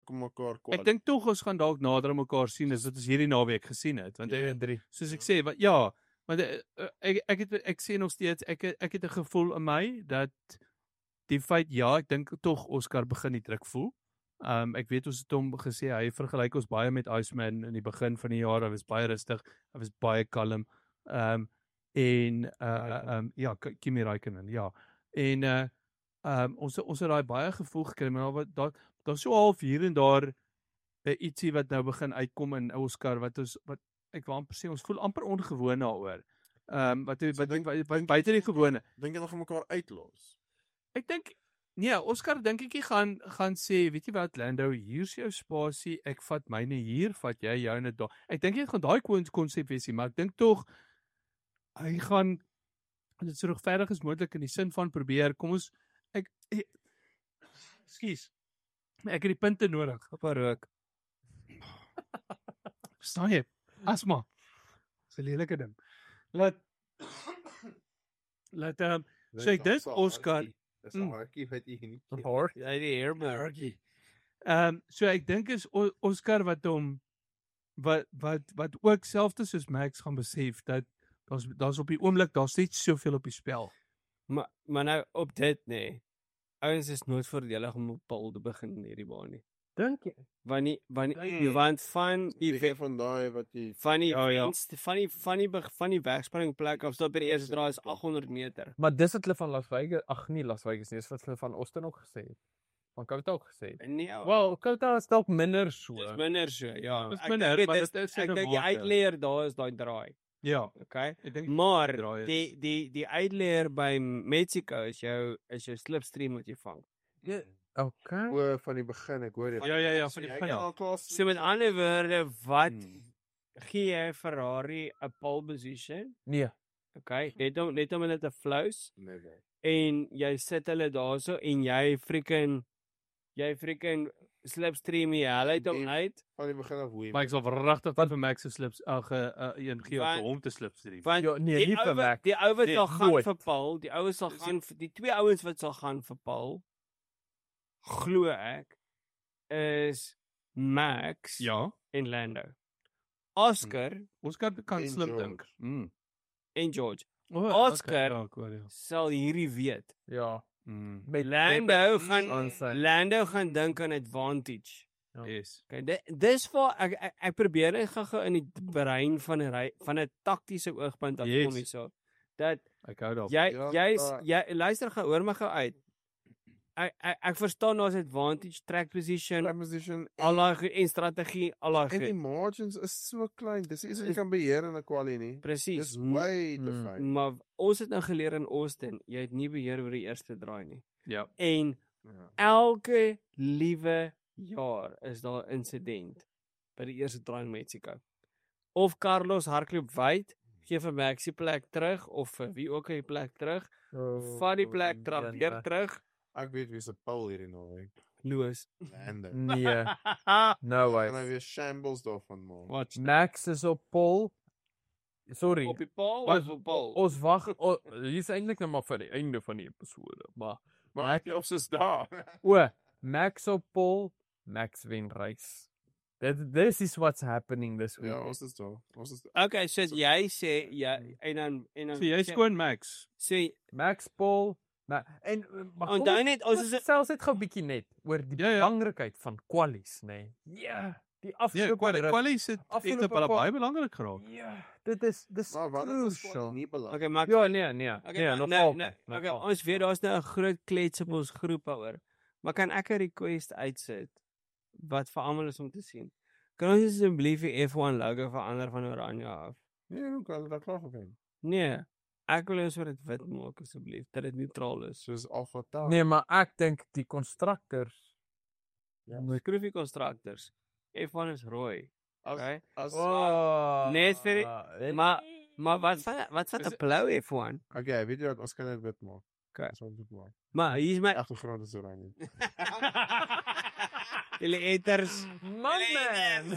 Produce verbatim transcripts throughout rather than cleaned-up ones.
mekaar Ek kwaad. dink tog ons gaan dalk nader aan mekaar sien as wat ons hierdie naweek gesien het, want Ja. ek, soos ek sê, wat ja, want ek ek het ek sê nog steeds ek ek het 'n gevoel in my dat die feit ja, ek dink tog Oscar begin die druk voel. Um ek weet ons het hom gesê hy vergelyk ons baie met Iceman in die begin van die jaar. Hy was baie rustig, hy was baie kalm. Um en uh um ja, Kimi Räikkönen, ja. En uh um ons ons het daai baie gevoel gekry, maar wat daar daar's so half hier en daar 'n uh, ietsie wat nou begin uitkom in Oscar wat ons wat ek wil amper sê ons voel amper ongewoon daaroor. Um wat wat, So wat, dink- wat, wat dink- buite die gewone. Dink jy nog van mekaar uitlos? Ek dink nee, Oscar dink ek hy gaan gaan sê, weet jy wat Lando, hier's jou spasie, ek vat myne hier, vat jy joune daar. Ek dink dit gaan daai konsep wees, maar ek dink tog hy gaan dit so regverdig as moontlik in die sin van probeer. Kom ons ek Ekskuus. Ek het die punte nodig. Op 'n rook. Verstaan jy? Asma. Dis 'n lelike ding. Laat Laat ehm so ek dink Oscar Dis Mm. 'n hartjie wat jy nie. Hoor, jy die airborne. Ehm um, so ek dink is o Oscar wat hom wat wat wat ook selfs soos Max gaan besef dat daar's daar's op die oomblik daar's net soveel op die spel. Maar maar nou op dit nê. Nee, ouens is nooit voordelig om op Paul te begin in hierdie baan nie. Dink jy? Want nie want Nee. nie want van die Jy van daai wat jy van die Ja, ja. venst- van die van die beg- van die wegspringplek af tot by die eerste draai is agt honderd meter. Maar dis wat hulle van Las Vegas, ag nee, Las Vegas nie, dis wat hulle van Austin ook gesê het. Van Kouta ook gesê het. Nee, wel, Wel, Kouta is dalk minder so. dis minder so, ja. Dis Ek minder, dink maar dit dit is is ek in 'n dink die mate. uitleer daar is daai draai, Ja, okay? ek dink Maar draai is- die die die uitleer by Mexico is jou is jou slipstream wat jy vang. Okay. o van die begin, ek hoor dit. Ja, ja, ja, van die Jy begin kan af. al klaar So met ander woorde, wat Hmm. gee jy Ferrari 'n pole position? Nee. Okay, net om net om hulle te flous Nee, nee. en jy sit hulle daarso en jy freaking jy freaking slipstream jy hulle uit hom En- uit. Van die begin af hoe Maar ek sal regtig wat vir Max se slips ag uh, een gee Want- vir hom te slipstream. Want Ja, nee, die nie vir ou wat- Max. Die ou wat Nee, sal gaan nooit. vir Paul, die ouens sal gaan vir die twee ouens wat sal gaan vir Paul. Glo ek is Max Ja, en Lando. Oscar Oscar kan En slip George. dink. Mm. en George O, Oscar- okay, ja, ek hoor jou. sal hierdie weet. Ja. Mm. Met Lando met- gaan aan sy- Lando gaan dink aan advantage. Ja. Yes. Okay, dit dis vir ek, ek ek probeer net gou-gou in die brein van 'n ry- van 'n taktiese oogpunt af Yes. kom hierso. Dat Ek hou daarvan. jy Ja, jy's maar- jy luister gou, hoor my gou uit. Ek ek, ek verstaan daar's advantage, track position, Preposition al daai goed en strategie, al daai en die goed. margins is so klein. Dis iets wat jy Is- kan beheer in 'n kwalie nie. Presies. Dis way te Mm. fyn. Maar ons het nou geleer in Austin, jy het nie beheer oor die eerste draai nie. Ja. En Ja. elke liewe jaar is daar 'n insident by die eerste draai in Mexico. Of Carlos hardloop wyd, gee vir Max die plek terug of vir wie ook al die plek terug, Oh, vat die plek trap een, weer uh, terug. Ek weet wie se Paul hierdie naweek. Lewis. Lando. Nee, no En hy way. weer shambles daarvan maak. Watch. Max is op pol. Sorry. Op die paal Ons- of op paal? Ons wag. o- Hier's eintlik nou maar vir die einde van die episode, maar Maar ek of soos daar. o, Max op pol, Max wen race. That this is what's happening this week. Ja, ons is daar. Ons is daar. Okay, so jy sê ja en dan en dan So jy skoon Max. sê Max Paul, maar en uh, maar kom onthou ons- net ons ons is selfs net gou 'n bietjie net oor die Ja, ja. belangrikheid van kwalies, nê. Nee. Ja, die Nee, afgelope kwali rit- kwali sit het afgelope op hulle paar- baie belangrik geraak. Ja, dit is dis Maar wat is crucial. nie belangrik. Okay, maar Ja, nee, nee. okay, nee, maar nog nou, al. nou, nog okay, al. ons weet daar's nou 'n groot klets op ons groep daaroor. Maar kan ek 'n request uitsit wat vir almal is om te sien? Kan ons asseblief die F one logo verander van oranje af? Nee, hoe kan dit klaar gekom? Nee, ek wil ons dit wit maak asseblief, dat dit neutraal is. Soos Alpha Tau. Nee, maar ek dink die konstrukteurs Ja. Skroefie constructors. F one is rooi. As Okay. as Oh, Net vir die- weet- Maar maar wat van wat van Is 'n blou F one? Okay, weet jy wat ons kan dit wit maak. Okay. Ons kan dit maak. Maar hier is my Agtergrond is oranje. Julle eters. Man, man.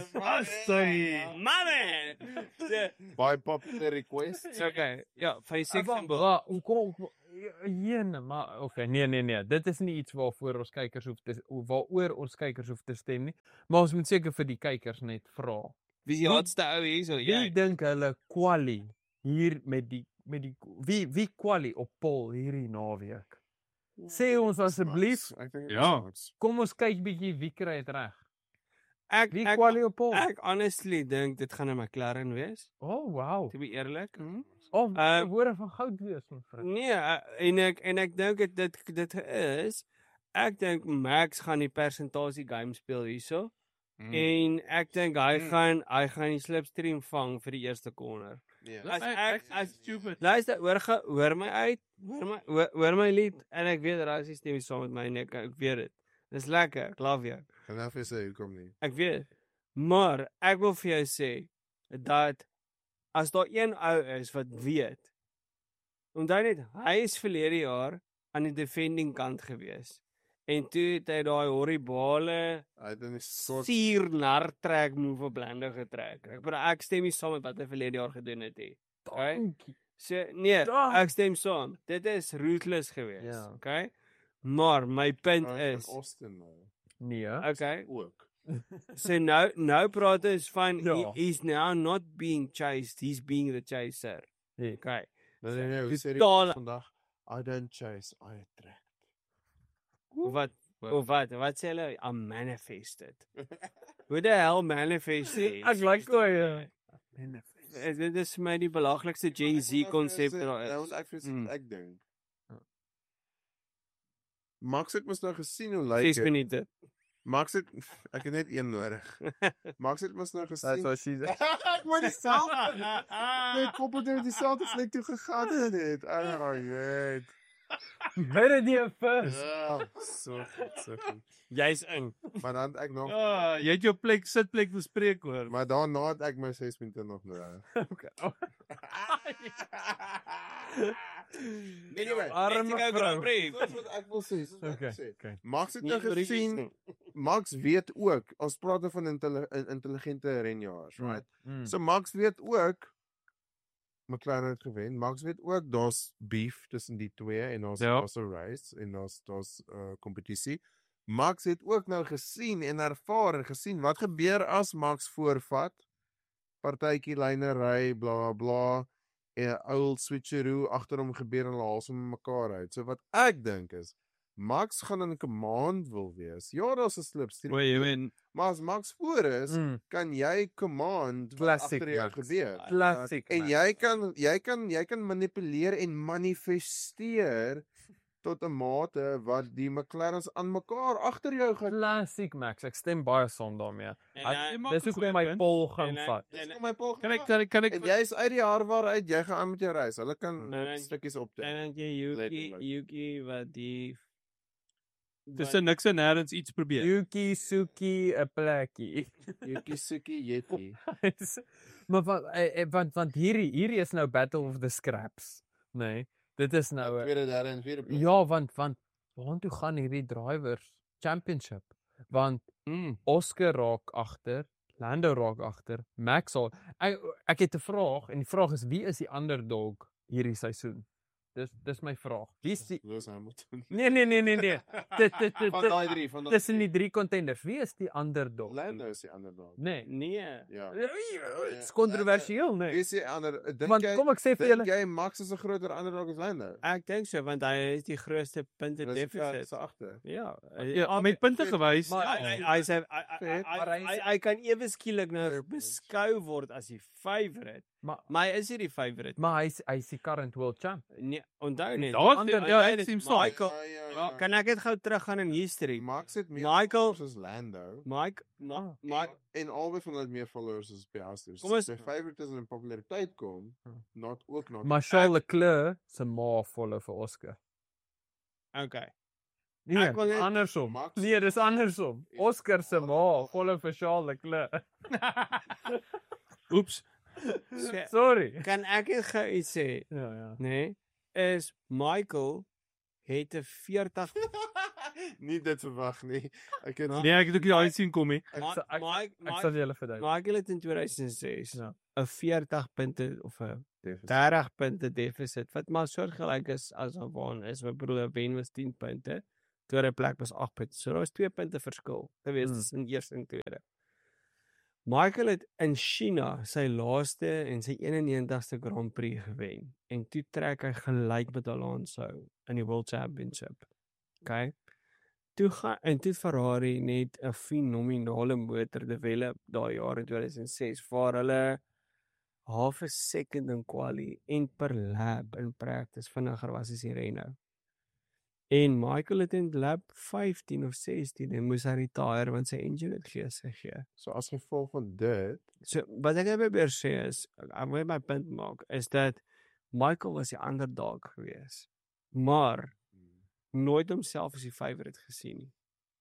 Mame. Baie popular request. Dis okay. Ja, van die Ek sex wou- symbol. wa- Hoe kom Jene, maar okay, nee nee nee, dit is nie iets waarvoor ons kykers hoef te waaroor ons kykers hoef te stem nie, maar ons moet seker vir die kykers net vra. Wie is die Wie- hardste ou hierso? Wie Jy. dink hulle kwali hier met die met die wie wie kwali op pol hierdie naweek? Sê ons asseblief, Max, Ek dink dit Ja. is Max. kom ons kyk bietjie wie kry dit reg. Ek Wie ek, kwali op pol? ek honestly dink dit gaan 'n McLaren wees, Oh wow. to be eerlik. Oh, Ehm, woorde van goud wees mevrou. Nee, uh, en ek en ek dink dit dit dit is ek dink Max gaan die persentasie game speel hierso Mm. en ek dink hy Mm. gaan hy gaan die slipstream vang vir die eerste corner. Ja. As Ek- ek ek- as stupid. luister hoor ge, hoor my uit, hoor my hoor, hoor my lied en ek weet Rassie stem saam met my en ek, ek weet dit. Dis lekker, ek love jou. Gaan nou vir sê hoekom nie. Ek weet. Maar ek wil vir jou sê dat as daar een ou is wat weet, onthou net hy is verlede jaar aan die defending kant gewees. En toe het hy daai horribale Hy het in die soort suur nar trek move op blinde getrek. Ek bedoel ek stem nie saam met wat hy verlede jaar gedoen het nie. Okay? Dankie. So nee, Dag. ek stem saam. Dit is ruthless geweest. Ja. Okay? Maar my punt Hy is is, van Austin nou. Nee. okay, Ook. so nou nou praat is van Ja. he, he's now not being chased, he's being the chaser. Ja. Okay. Nee nee nee, hoe sê Totale- die vandag? I don't chase, I attract. Of wat Wat? of wat? Wat sê hulle? I manifested. Hoe the hell manifest jy? Ek like hoe jy Eh, Dit is vir my die belaglikste Gen Z konsep wat daar Nou is. moet ek vir Mm. ek dink. Max het mos nou gesien hoe lyk ses dit. minute. Max het ek het net een nodig. Max het mos nou That's gesien. what she said. Ek moet dieselfde. Net koppel dit dieselfde plek toe gegaan het dit. Oh, weet. Better nie 'n first. Ja, so goed, so goed. Jy's in. Maar dan het ek nog Ah, jy het jou plek sitplek bespreek hoor. maar daarna het ek my ses minute nog nodig. Okay. Oh, Anyway, Arme Mexico vrou. Grand Prix. Dis wat ek wil sê. dis wat ek wil Okay, sê. okay. Max het Nie nou oor die gesien. nie. Max weet ook, ons praat nou van intelli intelligente renjaars, right? Mm. So Max weet ook McLaren het gewen. Max weet ook daar's beef tussen die twee en ons Ja. daar's 'n race en ons daar's 'n uh, kompetisie. Max het ook nou gesien en ervaar en gesien wat gebeur as Max voorvat. Partytjie lynery, bla bla, 'n ou switcheroo agter hom gebeur en hulle haal hom mekaar uit. So wat ek dink is Max gaan in command wil wees. Ja, daar's 'n slipstream. O, jy wen. Maar as Max voor is, Mm. kan jy command wat Classic agter jou Max. gebeur. Classic. En man. jy kan jy kan jy kan manipuleer en manifesteer tot 'n mate wat die McLarens aan mekaar agter jou gaan. Classic Max. Ek stem baie saam daarmee. En Hy- hy- Jy maak Dis een hoekom goeie my punt. pol gaan En hy- vat. en hy- Kom my pol. Kan ek kan ek kan ek En jy's uit die haarwar uit, jy gaan aan met jou reis. Hulle kan Nee, nee. stukkies optel. En dan jy Yuki, Letterlik. Yuki wat die tussen niks en nêrens iets probeer. Yuki Suki 'n plekkie. Yuki Suki Yeti. Maar want eh, eh, want want hierdie hierdie is nou Battle of the Scraps, nê? Nee, dit is nou 'n Tweede, derde en vierde plek. ja, want want waartoe gaan hierdie drivers championship? Want Mm. Oscar raak agter, Lando raak agter, Max al. Ek ek het 'n vraag en die vraag is wie is die underdog hierdie seisoen? Dis dis my vraag. Wie is die Lewis Hamilton. Nee nee nee nee nee. Dit dit dit Van daai drie, van daai. tussen die drie contenders. Wie is die underdog? Lando is die underdog. Nee. nee. Ja. Dit is kontroversieel, Wie nee. is die ander? Dink Want jy kom ek sê vir dink julle jy Max is 'n groter underdog as Lando? Ek dink so want hy is die grootste punte Hulle is ver deficit. so agter. Ja. Ja, met punte gewys. Maar- Hy hy hy sê hy hy- Maar hy- hy hy kan ewe skielik nou Fair point. beskou word as die favourite. maar Maar hy is nie die favourite. maar hy's hy's die current world champ. Nee, onthou net. Daar ander- ja, onthou ek net, stem saam. Michael, Ja, ja, ja, ja. kan ek dit gou teruggaan in history? Max het meer Michael- followers as Lando. Mike, Ma- Ah. Mike, En albei van hulle het meer followers as Piastri. Kom ons- Sy favorite is in populariteit kom, not ook not. Maar Charles Leclerc se ma follow vir Oscar. okay. Nee, Ek wil net- andersom. Max- Nee, dis andersom. Oscar se ma follow vir Charles Leclerc. Oeps. So, Sorry. kan ek dit gou iets sê, Ja ja. nê? Nee, is Michael het 'n veertig Nie dit verwag nie. Ek het Nee, ek het ook nie daai sien kom nie. Ek Ma- sal- ek- Mike Ek sal Mike julle verduidelik. Michael het in tweeduisend ses Ja. 'n veertig punte of 'n deficit. dertig punte deficit, wat maar soortgelyk is as Avon is. My broer wen was tien punte, tweede plek was agt punte. So daar was twee punte verskil gewees Hmm. tussen eerste en tweede. Michael het in China sy laaste en sy eenennegentigste Grand Prix gewen en toe trek hy gelyk met Alonso in die World Championship. Okay? Toe gaan en toe Ferrari net 'n fenominale motor develop daai jaar in twee duisend ses waar hulle half a second in quali en per lap in practice vinniger was as die renne. En Michael het in lap vyftien of sestien en moes hy retire want sy engine het gees gegee. So as gevolg van dit, So wat ek probeer sê is, ek wil my punt maak, is dat Michael was die underdog gewees, maar nooit homself as die favourite gesien nie.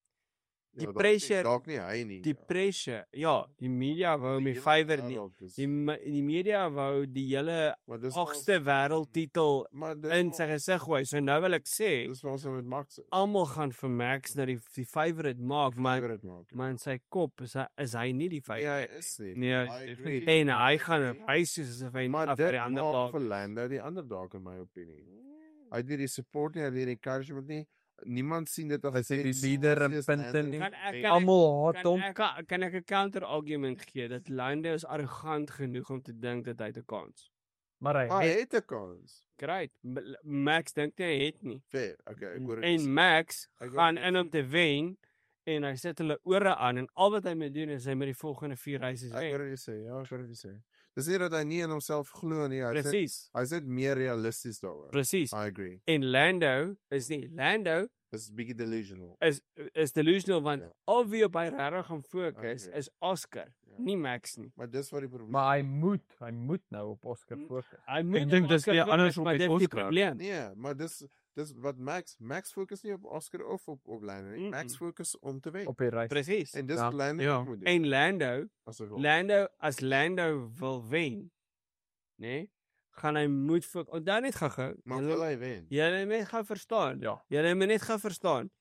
Die ja, dalk nie- pressure- dalk nie hy nie. Die ja. pressure, ja, die media wou hom die hele favourite nie. wêreld is- Die, me- die media wou die hele maar dis agste wêreldtitel maar dis in waar- sy gesig gooi. So nou wil ek sê, dis waar ons met Max almal gaan vir Max na die die favourite maak, maar favorite maak. maar in sy kop is hy is hy nie die Ja, favourite. hy is nie. Nee, I definitief. agree. En hy gaan ry soos asof hy Maar af dit vir die ander maak laag. vir Lando die underdog in my opinie. Hy het nie die support nie, hy het nie die encouragement nie. Niemand sien dit as Hy sê die iets leader in soos punte Lando nie. Kan ek- wen. kan Almal haat Kan hom. ek kan, kan ek 'n counter argument gee dat Lando is arrogant genoeg om te dink dat hy 'n kans. Maar hy Maar hy het het 'n kans. Great. M- Max dink nie hy het nie. Fair. Okay, ek hoor dit. En Max Ek hoor gaan dit. in om te wen en hy sit hulle ore aan en al wat hy moet doen is hy met die volgende vier races Ek wen. hoor wat jy sê. Ja, ek hoor wat jy sê. Dis nie dat hy nie in homself glo nie. Hy sê Presies. hy sê meer realisties daaroor. Presies. I agree. En Lando is nie. Lando Dis bietjie delusional. is is delusional want Ja. al wie op hy regtig gaan fokus Okay. is Oscar, Ja. nie Max nie. Maar dis wat die probleem. maar hy moet, hy moet nou op Oscar Mm. fokus. Hy moet dink op dis Oscar weer fokus, andersom maar met dit is die Oscar. probleem. Nee, maar dis dis wat Max Max fokus nie op Oscar of op op Lando nie. Mm-mm. Max fokus om te wen. Op die reis. Presies. En dis Ja. wat Lando Ja. ook moet doen. En Lando, As hy wil. Lando as Lando wil wen, nê? Nee, gaan hy moet fokus. Onthou net gou-gou. Maar julle- wil hy wen? Julle moet gou verstaan. Ja. Julle moet net gou verstaan.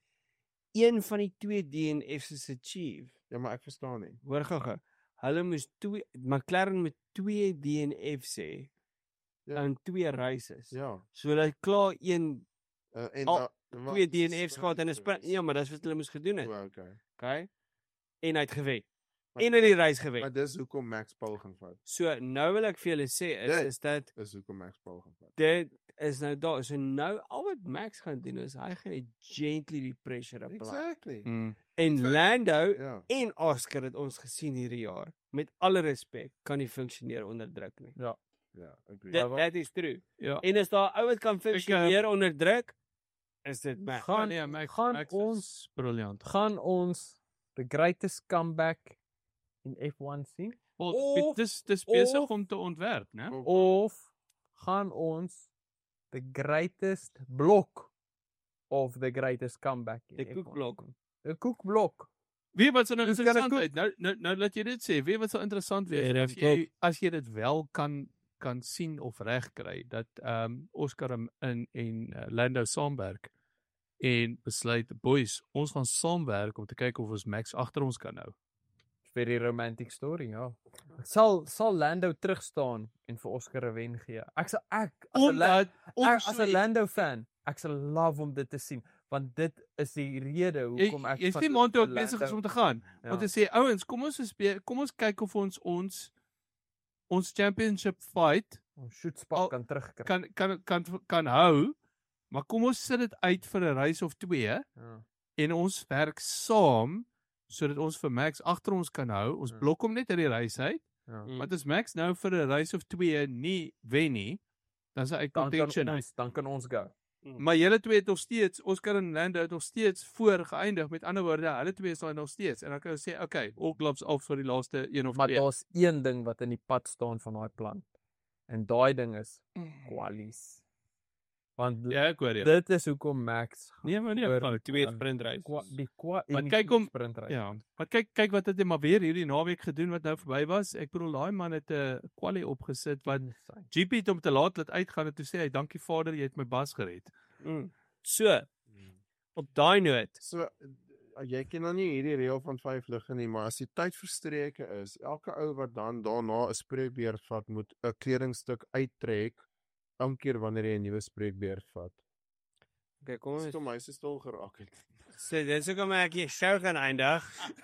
Een van die twee D N F's is achieve. Ja, maar ek verstaan nie. Hoor gou-gou. Hulle moes twee McLaren met twee D N F's hê Ja. in twee races. Ja. So hulle het klaar een Uh, en Al uh, wat- twee D N F's gehad en 'n sprint. Ja, maar dis wat hulle moes gedoen het. O, okay. Okay? En hy het gewen. Maar- En in die race gewen. Maar dis hoekom Max Paul gaan vat. So nou wil ek vir julle sê is Dit- is dat Dis hoekom Max Paul gaan vat. dit is nou daar. So nou al wat Max gaan doen is hy gaan net gently die pressure apply. Exactly. Mm. En Lando Ja. en Oscar het ons gesien hierdie jaar. Met alle respek kan nie funksioneer onder druk nie. Ja, agree. That, that is true. Ja. En as daar ou wat kan funksioneer onder druk, is dit Max. Gaan- nee, Max, gaan Max ons- is briljant. Gaan ons the greatest comeback in F one sien? Wel, Of- dis dis besig of- om te ontwerp, né? Of- Of gaan ons the greatest block of the greatest comeback in Die F one koekblok. sien? Die koekblok. Weet wat so nou Dis kinda interessant uit. Nou nou nou laat jy dit sê. Weet wat so interessant wees Ja, as dit jy as jy dit wel kan kan sien of reg kry dat ehm um, Oscar en en, en uh, Lando saamwerk en besluit boys, ons gaan saamwerk om te kyk of ons Max agter ons kan hou. Very romantic story, ja. Sal sal Lando terugstaan en vir Oscar 'n wen gee. Ek sal ek as 'n La- Omdat ek, as 'n Lando fan, ek sal love om dit te sien want dit is die rede hoekom ek jy van sien Monte ook Lando- besig is om te gaan. Ja. Om te sê ouens, kom ons speel, kom ons kyk of ons ons ons championship fight ons shootspot al- kan terugkry. kan kan kan kan hou, maar kom ons sit dit uit vir 'n race of twee Ja. en ons werk saam sodat ons vir Max agter ons kan hou. Ons Ja. blok hom net uit die race uit. Ja. Mm. Want as Max nou vir 'n race of twee nie wen nie, dan is hy uit Dan kan contention. ons dan kan ons go. Maar julle twee het nog steeds, Oscar en Lando het nog steeds voor geëindig. Met ander woorde, hulle twee is daar nog steeds en dan kan jy sê, okay, all gloves off vir die laaste een of Maar twee. daar's een ding wat in die pad staan van daai plan. En daai ding is kwalies. Want Ja, ek hoor jou. dit is hoekom Max gaan Nee, maar nee, oor- van Twee aan sprintraces. kwa, die kwa Maar en kyk die om- sprintrace. Ja, maar kyk kyk wat het hy maar weer hierdie naweek gedoen wat nou verby was. Ek bedoel daai man het 'n uh, kwalie opgesit wat Insane. G P het hom te laat laat uitgaan en toe sê hy dankie Vader, jy het my bas gered. Mm. So, op daai noot, So jy ken nou nie hierdie reël van vyf ligge nie, maar as die tyd verstreke is, elke ou wat dan daarna 'n spreekbeurt vat, moet 'n kledingstuk uittrek elke keer wanneer jy 'n nuwe spreekbeurt vat. Okay, kom Dis ons. toe my se stil geraak het. So, dis hoekom ek hier show gaan eindig.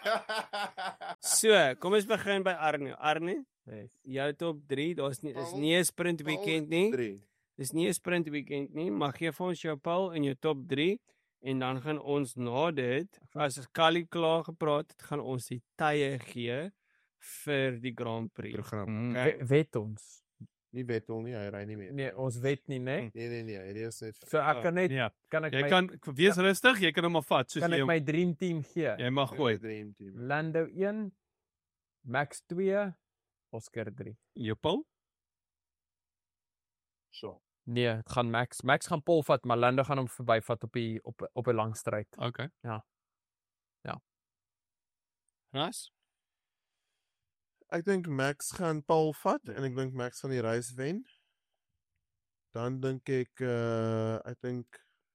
So, kom ons begin by Arnie. Arnie, Yes. jou top drie, daar's nie is Paul, nie 'n sprint weekend nie. drie. Dis nie 'n sprint weekend nie, maar gee vir ons jou Paul in jou top drie en dan gaan ons na dit, as ons Kali klaar gepraat het, gaan ons die tye gee vir die Grand Prix. Program. Mm. Okay. We- Wet ons. Nie Vettel nie, hy ry nie meer. Nee, ons weet nie, né? Nee nee nee, hy is net So ek kan net Ja, kan ek jy my kan wees rustig, jy kan hom maar vat soos kan jy ek my dream team gee. jy mag gooi. Dream team. Lando een, Max twee, Oscar drie. Jou Paul? So. Nee, dit gaan Max. Max gaan Paul vat, maar Lando gaan hom verbyvat op die op op 'n lang stryd. Okay. Ras? Ek dink Max gaan Paul vat en ek dink Max gaan die race wen. Dan dink ek uh ek dink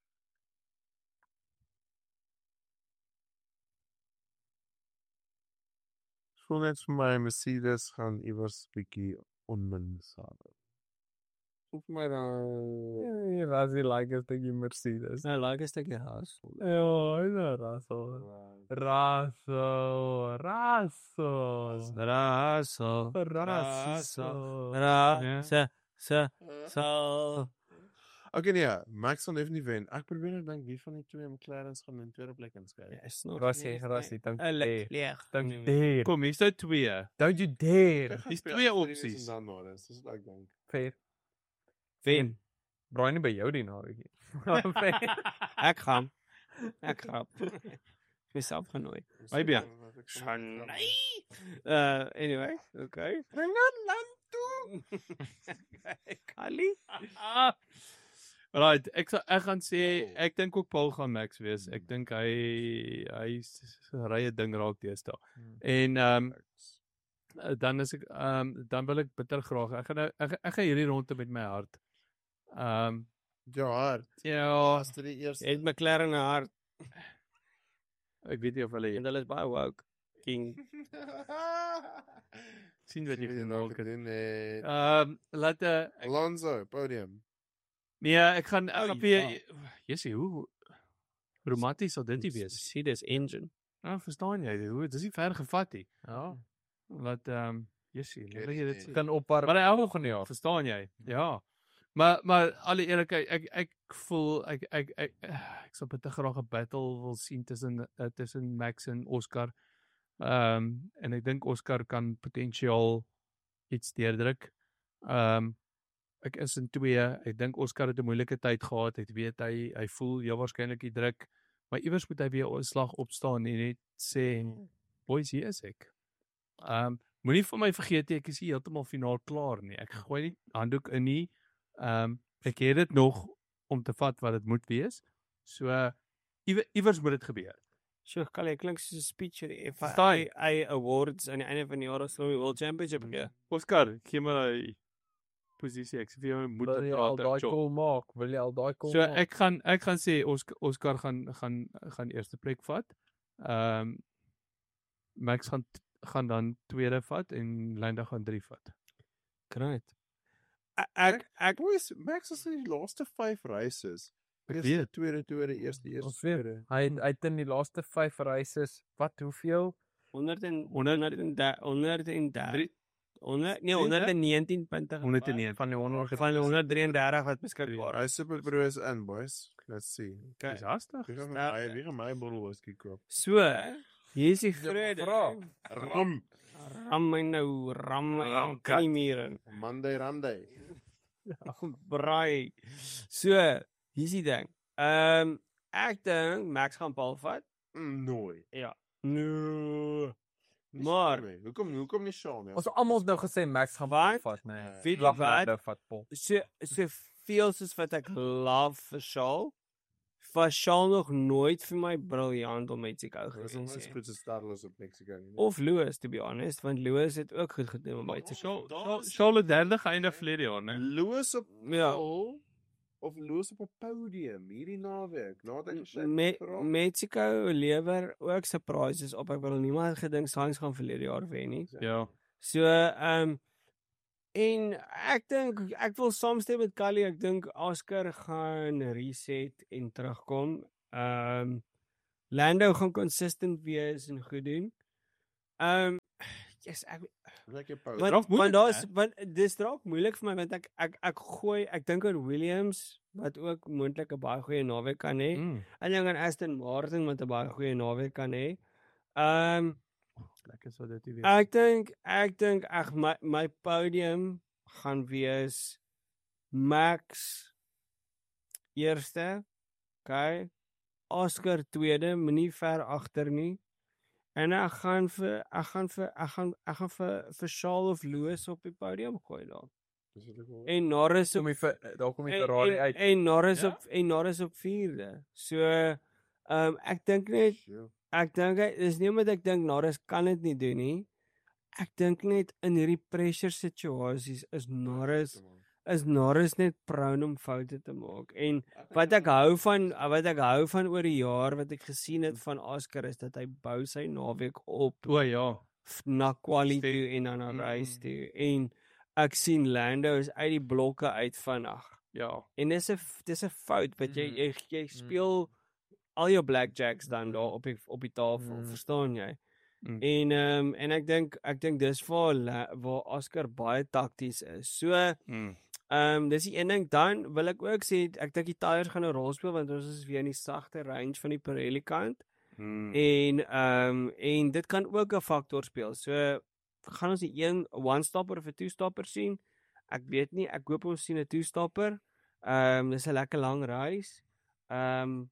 voel net vir my Mercedes gaan iewers bietjie onmin sake. Of my dan. Ja, Rassie like is die Mercedes. Nou, like 'n stukkie haas. Ja, hy's 'n Russell. Russell, Russell. Raso. Russell. Ra. Sa sa sa. Okay nee, Max gaan definitief wen. Ek probeer net dink wie van die twee McLaren's gaan in tweede plek inskryf. Ja, is nog. Rassie, Rassie, don't Hulle dare. leeg. Don't dare. Kom, hier's nou twee. Don't you dare. Dis twee opsies. Dan Norris, dis wat ek dink. Fair. Wen. Braai nie by jou die naweek. Ek gaan. Ek gaan. Myself genooi. Maybe. Shanai. Uh anyway, okay. Bring aan land toe. Kali. Right, ek sal, ek gaan sê ek dink ook Paul gaan Max wees. Ek dink hy hy ry 'n ding raak deesdae. En ehm um, dan is ek ehm um, dan wil ek bitter graag. Ek gaan nou ek, ek gaan hierdie ronde met my hart. Ehm um, Ja, hard. ja, As dit die eerste Het McLaren 'n hart ek weet nie of hulle en hulle is baie woke. King. sien wat jy Jy genoem nog het. doen net. Ehm laat uh, ek, Alonso podium. nee, ek gaan ek Oh, gaan ja. vir Jessie, hoe romanties sal dit nie wees? See this engine. Nou verstaan jy, hoe dis nie ver gevat nie. Ja. Laat ehm um, Jessie, Ek laat weet jy nie. dit sê. Kan ophar. Maar hy volgende jaar. Verstaan jy? Ja. Maar maar alle eerlikheid, ek ek voel ek ek ek ek, ek sal baie graag 'n battle wil sien tussen uh, tussen Max en Oscar. Ehm um, en ek dink Oscar kan potensiaal iets deurdruk. Ehm um, ek is in twee. Ek dink Oscar het 'n moeilike tyd gehad. Ek weet hy hy voel heel waarskynlik die druk, maar iewers moet hy weer 'n slag opstaan en net sê, "Boys, hier is ek." Ehm um, moenie vir my vergeet nie, ek is nie heeltemal finaal klaar nie. Ek gooi nie handdoek in nie. Ehm um, ek het dit nog om te vat wat dit moet wees. So uh, iewers, iewers moet dit gebeur. So Kali klink soos 'n speech vir die Verstaan F I A awards aan die einde van die jaar of so World Championship gee. Oscar, gee my daai posisie. Ek sê vir jou moet Wil jy al daai call maak? Wil jy al daai call So maak? ek gaan ek gaan sê Oscar, Oscar gaan gaan gaan eerste plek vat. Ehm um, Max gaan gaan dan tweede vat en Lando gaan drie vat. Great. Ek ek Boys, Max is in die laaste vyf races. Ek Eerste, weet. tweede, tweede, eerste, eerste, Ons weet. tweede. Hy het- hy het in die laaste vyf races, wat hoeveel? honderd en honderd honderd en da- honderd en da- Drie- honderd nee honderd en negentien punte honderd en een. Van die honderd van die honderd drieëndertig wat beskikbaar Hy Super Pro is in, boys. Let's see. Okay. Dis hastig. Wie gaan Nou, my wie gaan my bottle whisky koop? So, hier is die vrede. Ram. Ram my nou, ram my Ram, kan nie meer in. Monday Ramday. Braai. So, hier is die ding. Ehm ek dink Max gaan Paul vat. Mm, Nooit. Ja. Nee. Nie Maar- Sean nie. hoekom hoekom nie Sean nie? Ons het almal nou gesê Max gaan Wat? vat, nee. Weet jy Lag wat? Lando vat Paul. So so veel soos wat ek love vir Shaw. Was Shaw nog nooit vir my briljant om met Mexico Hy was nog gewees nooit nie. goed so startloos op Mexico nie. Of Lewis to be honest, want Lewis het ook goed gedoen met Mexico. Charlotte derde geëindig verlede jaar, né? Lewis op Ja. pole of Loos op 'n podium hierdie naweek nadat hy gesê Me Mexico lewer ook surprises op. Ek wil niemand gedink Sainz gaan verlede jaar wen nie. Ja. So, ehm um, en ek dink ek wil saamstem met Kali. Ek dink Oscar gaan reset en terugkom. Ehm um, Lando gaan consistent wees en goed doen. Ehm um, yes, ek lekker podium. want, Dalk moeilik, want daar's hè? want dis dalk moeilik vir my want ek ek ek gooi ek dink aan Williams wat ook moontlik 'n baie goeie naweek kan hê. Mm. En dan aan Aston Martin wat 'n baie goeie naweek kan hê. Ehm um, Lekker sou dit wees. ek dink ek dink ag my my podium gaan wees Max eerste, okay, Oscar tweede, moenie ver agter nie. En ek gaan vir ek gaan vir ek gaan ek gaan vir vir Charles of Lewis op die podium gooi daar. En Norris op Kom jy vir daar kom die en, Ferrari en, uit. en Norris Ja? op en Norris op vierde. So ehm um, ek dink net ek dink hy- dis nie omdat ek dink Norris kan dit nie doen nie. Ek dink net in hierdie pressure situasies is Norris is Norris net prone om foute te maak. En wat ek hou van wat ek hou van oor die jaar wat ek gesien het van Oscar is dat hy bou sy naweek op O ja. f- na quali Stem. toe en dan na Mm. race toe. En ek sien Lando is uit die blokke uit vinnig. Ja. En dis 'n f- dis 'n fout wat jy Mhm. jy, jy speel al jou blackjacks dan daar op die op die tafel, Mhm. verstaan jy? Mm. En ehm um, en ek dink ek dink dis waar La- waar Oscar baie takties is. So Mm. Ehm um, dis die een ding. Dan wil ek ook sê ek dink die tyres gaan 'n rol speel want ons is weer in die sagte range van die Pirelli kant. Mm. En ehm um, en dit kan ook 'n faktor speel. So gaan ons die een one stopper of 'n two stopper sien? Ek weet nie. Ek hoop ons sien 'n two stopper. Ehm um, dis 'n lekker lang reis. Ehm um,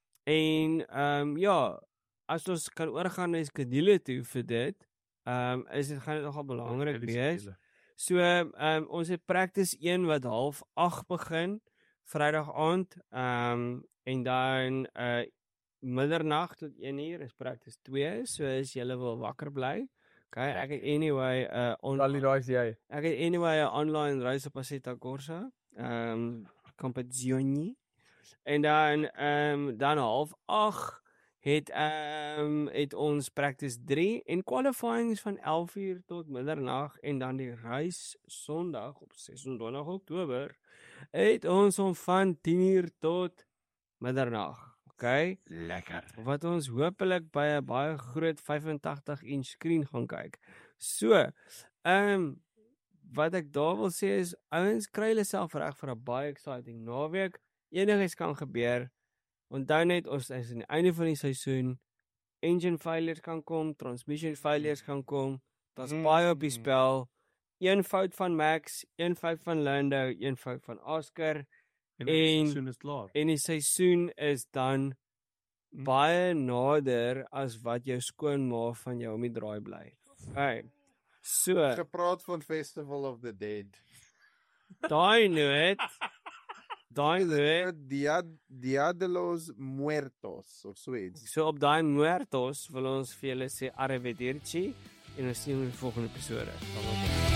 en ehm um, ja, as ons kan oorgaan na skedule toe vir dit, ehm um, is dit gaan dit nogal belangrik wees. So ehm um, ons het practice een wat half agt begin Vrydag aand. Ehm um, en dan uh middernag tot een uur is practice twee. So as jy wil wakker bly. Okay, ek het anyway uh on, Al die daai is jy. ek het anyway 'n online reis op Assetto Corsa. Ehm um, competizione. En dan ehm um, dan half agt het ehm um, het ons practice drie en qualifying is van elf uur tot middernag en dan die reis Sondag op ses en twintig Oktober het ons om van tien uur tot middernag. Okay? Lekker. Wat ons hopelik by 'n baie groot vyfentagtig inch skerm gaan kyk. So, ehm um, wat ek daar wil sê is ouens kry hulle self reg vir 'n baie exciting naweek. Enigiets kan gebeur. Onthou net ons is aan die einde van die seisoen. Engine failures kan kom, transmission failures kan kom. Daar's Mm. baie op die spel. Een fout van Max, een fout van Lando, een fout van Oscar En, En- die seisoen is klaar. en die seisoen is dan Mm. baie nader as wat jou skoonma van jou om die draai bly. Okay. So, Gepraat van Festival of the Dead. daai net. Daai net. Dia Dia de los Muertos of so iets. So op daai muertos wil ons vir julle sê arrivederci en ons sien julle in die volgende episode.